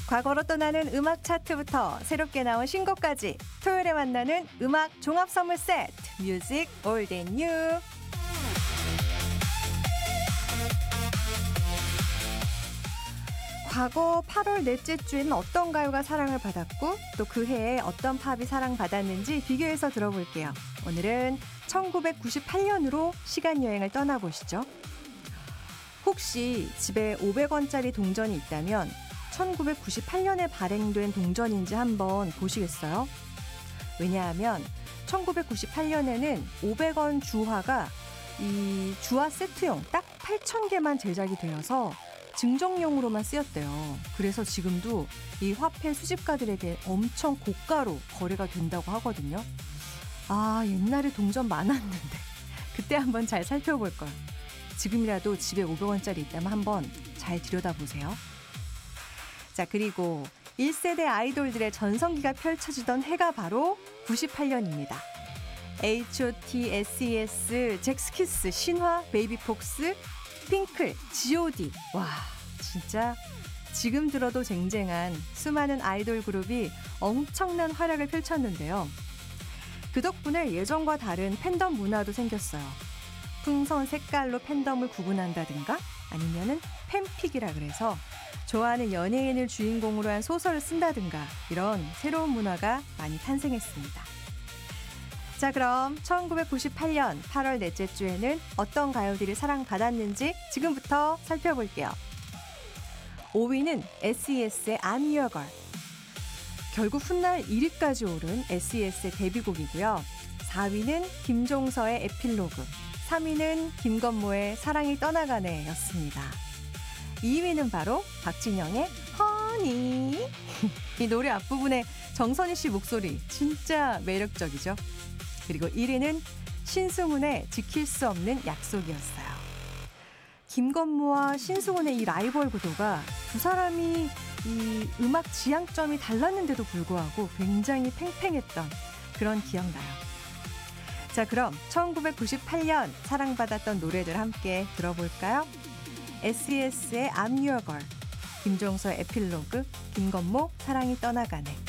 과거로 떠나는 음악 차트부터 새롭게 나온 신곡까지 토요일에 만나는 음악 종합 선물 세트 뮤직 올드 앤 뉴. 과거 8월 넷째 주에는 어떤 가요가 사랑을 받았고 또 그 해에 어떤 팝이 사랑받았는지 비교해서 들어볼게요. 오늘은 1998년으로 시간여행을 떠나보시죠. 혹시 집에 500원짜리 동전이 있다면 1998년에 발행된 동전인지 한번 보시겠어요? 왜냐하면 1998년에는 500원 주화가 이 주화 세트용 딱 8,000개만 제작이 되어서 증정용으로만 쓰였대요. 그래서 지금도 이 화폐 수집가들에게 엄청 고가로 거래가 된다고 하거든요. 아, 옛날에 동전 많았는데 그때 한번 잘 살펴볼 걸. 지금이라도 집에 500원짜리 있다면 한번 잘 들여다보세요. 자, 그리고 1세대 아이돌들의 전성기가 펼쳐지던 해가 바로 98년입니다. H.O.T, S.E.S, 잭스키스, 신화, 베이비폭스, 핑클, G.O.D. 와, 진짜 지금 들어도 쟁쟁한 수많은 아이돌 그룹이 엄청난 활약을 펼쳤는데요. 그 덕분에 예전과 다른 팬덤 문화도 생겼어요. 풍선 색깔로 팬덤을 구분한다든가 아니면은 팬픽이라 그래서 좋아하는 연예인을 주인공으로 한 소설을 쓴다든가 이런 새로운 문화가 많이 탄생했습니다. 자, 그럼 1998년 8월 넷째 주에는 어떤 가요들이 사랑받았는지 지금부터 살펴볼게요. 5위는 S.E.S의 I'm Your Girl. 결국 훗날 1위까지 오른 S.E.S의 데뷔곡이고요. 4위는 김종서의 에필로그, 3위는 김건모의 사랑이 떠나가네 였습니다. 2위는 바로 박진영의 허니. 이 노래 앞부분에 정선희 씨 목소리 진짜 매력적이죠. 그리고 1위는 신승훈의 지킬 수 없는 약속이었어요. 김건모와 신승훈의 이 라이벌 구도가 두 사람이 이 음악 지향점이 달랐는데도 불구하고 굉장히 팽팽했던 그런 기억나요. 자, 그럼 1998년 사랑받았던 노래들 함께 들어볼까요? S.E.S의 I'm Your Girl, 김종서의 에필로그, 김건모 사랑이 떠나가네.